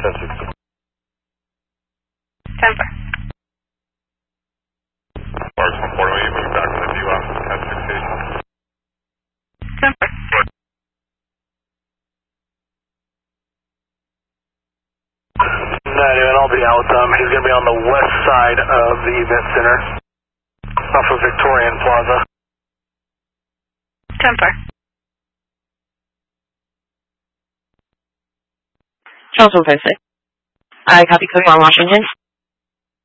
10-6. 10-4. Marks 1-4, will you move back to the view after 10-6 station? 10-4. I'll be out. He's going to be on the west side of the event center, off of Victorian Plaza. 10-4. Charles 156. I copy code on Washington.